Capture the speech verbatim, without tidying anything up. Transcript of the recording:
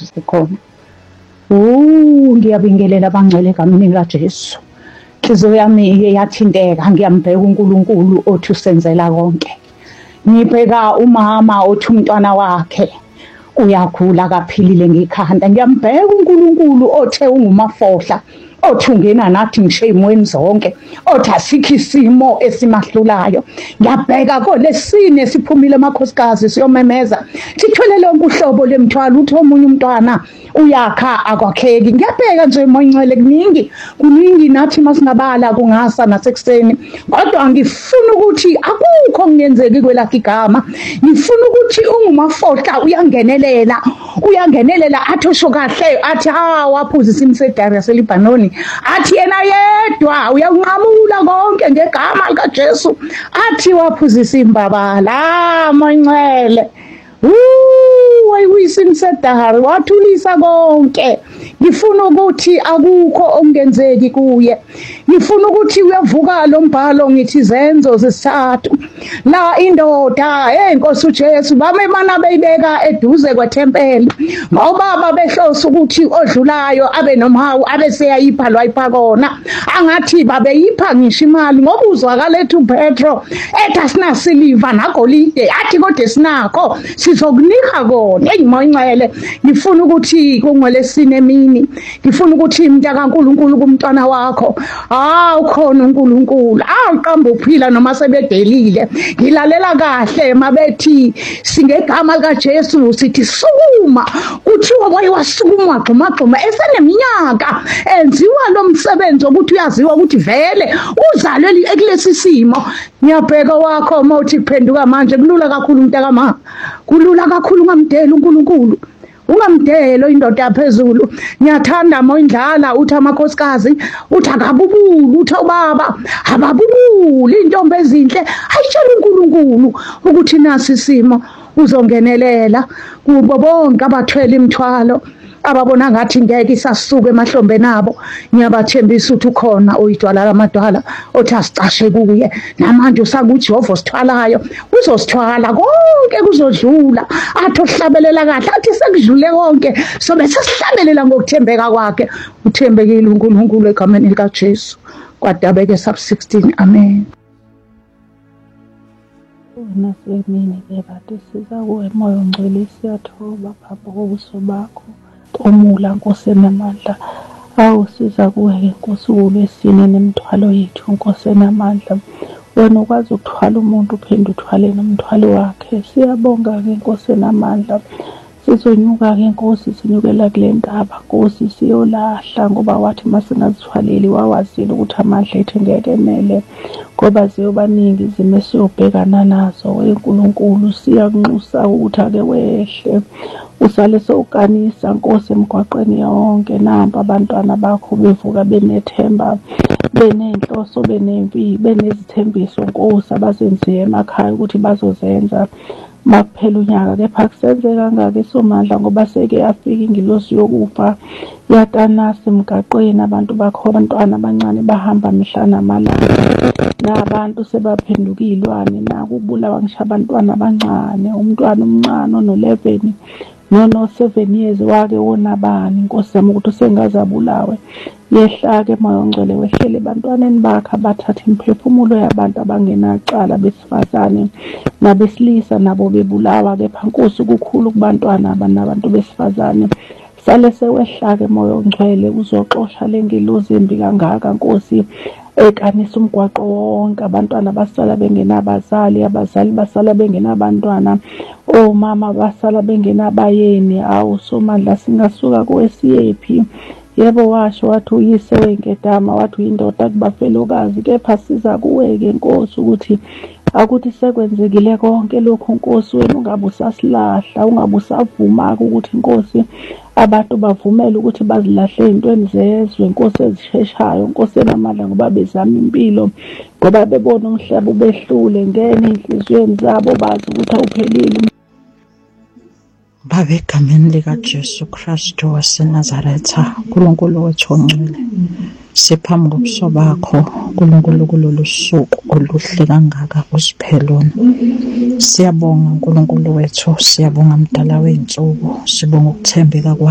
Jesu sikhona. Uh ngiyabingelela abangcwele egameni likaJesu. Inhliziyo yami ike yathinteka, ngiyambheka uNkulunkulu othi usenzela konke. Ngibheka umama othi umntwana wakhe uyakhula kaphilile ngekhanda. Ngiyambheka uNkulunkulu othe ungumafohla, othi ungena nathi ngisho ey'mweni zonke, othi asikho isimo esimahlulayo. Ngiyabheka kolesine siphumile amakhosikazi siyomemeza sithwele lonke uhlobo lemthwalo, uthi omunye umntwana uyakha akwakheki. Ngiyabheka nje moyingcwele kuningi kuningi nathi masingabala kungasa nasekuseni, kodwa ngifuna ukuthi akukho kungenzeki kwelakhe igama. Ngifuna ukuthi ungumafohla uyangenelela uyangenelela athi usho kahle athi ha waphuzisa imsedari yaseLibanoni, athi yena yedwa uyanqamula konke ngegama likaJesu, athi waphuzisa imbabala moyingcwele. Uh wayuyisa imsedari wathulisa konke. Ngifuna ukuthi akukho okungenzeki kuye. Ngifuna ukuthi uyavuka lo mbhalo ngithi izenzo zesithathu la indoda hey Nkosi uJesu bamemana beyibeka eduze kwethempeli, ngoba babehlosa ukuthi odlulayo abe nomhawu abe seyayipha lwayipha kona, angathi babeyipha ngisho imali, ngoba uzwakala ethi uPetro ethi asinasiliva nagolide, athi kodwa sinakho sizokunika kona. Hey moyingcwele, ngifuna ukuthi kungwelesine emini, ngifuna ukuthi mnta kaNkulunkulu kumntwana wakho ah ukhona uNkulunkulu, ah uqamba uphila noma sebedelile. Ngilalela kahle mabethi singegama likaJesu sithi sukuma, kuthiwa wayewasukuma gxuma gxuma eseneminyaka enziwa lo msebenzi ukuthi uyaziwa ukuthi vele uzalwe kulesi simo. Ngiyabheka wakho mawuthi kuphenduka manje kulula kakhulu mntakama, kulula kakhulu ngamdela uNkulunkulu, ungamdelo indoda yaphezulu. Ngiyathanda moyindlala uthi amakhosikazi uthi akabubuli, uthi ubaba ababubuli, intombi ezinhle ayitshela uNkulunkulu ukuthi nasi isimo uzongenelela kubo bonke abathwele imithwalo ababona ngathi ngeke isasuka emahlombeni abo. Ngiyabathembisa ukuthi ukhona oyidwala lamadwala othi asicashe kuye, namanje usakuJehova osithwalayo uzosithwala konke kuzodlula, athi ohlabelela kahle athi sekudlule konke sobe sesihlabelela ngokuthembeka kwakhe. Uthembekile uNkulunkulu egameni likaJesu. Kwadabeke sub sixteen. Amen. Nasemini ke bathi siza kuwe moya ongcwele, siyathoba Baba ngobuso bakho omula Nkosi enamandla. Awu siza kuwe Nkosi uLwesine nemithwalo yethu Nkosi enamandla, wena ukwazi ukuthwala umuntu uphinde uthwale nomthwalo wakhe. Siyabonga ke Nkosi enamandla, sizonyuka ke Nkosi sinyukela kule ntaba Nkosi siyolahla, ngoba wathi masingazithwaleli wawazile ukuthi amandla ethu ngeke enele, ngoba ziyobaningi izimo esiyobhekana nazo. uNkulunkulu siyakunxusa ukuthi ake wehle usale sowukanisa Nkosi emgwaqweni yonke. Namba abantwana bakho bevuka benethemba, benenhloso, benempi, benezithembiso Nkosi abazenziwe emakhaya ukuthi bazozenza makuphela unyaka. Kepha kusenze kangaka Somandla, ngoba seke yafika ingilosi yokufa yatanasa emgaqweni. Abantu bakho abantwana abancane bahamba mihla namalanga, nabantu sebaphenduka iy'lwane nakubulawa ngisho abantwana abancane. Umntwana omncane ono eleven nono seven years wake wona bani Nkosi yami ukuthi usengazabulawe. Yehla-ke moya ongcwele wehlele ebantwaneni bakhe abathatha imiphefumulo yabantu abangenacala, besifazane nabesilisa nabo bebulawa. Kepha Nkosi kukhulu kubantwana nabantu besifazane. Sale sewehla-ke moya ongcwele uzoxosha le ngelozi embi kangaka Nkosi ekanisa umgwaqo wonke. Abantwana basala bengenabazali, abazali basala bengenabantwana, omama basala bengenabayeni. Awu Somandla singasuka kwesiyephi? Yebo washo wathi uyise wenketama, wathi uyindoda kubafelokazi, kepha siza kuwe-ke Nkosi ukuthi akuthi sekwenzekile konke lokhu Nkosi, wena ungabe usasilahla, ungabe usavuma-ke ukuthi Nkosi abantu bavumele ukuthi bazilahle ey'ntweni zezwe Nkosi ezisheshayo Nkosi enamandla, ngoba bezama impilo, ngoba bebona umhlaba ubehlule ngene ey'nhliziyweni zabo, bazi ukuthi awuphelile. Baba egameni likaJesu Kristu waseNazaretha, uNkulunkulu wethu ongcwele, siphambi kobuso bakho uNkulunkulu kulolu suku oluhle kangaka usiphelona. Siyabonga uNkulunkulu wethu, siyabonga mdala wey'nsuku, sibonga ukuthembeka kwakho.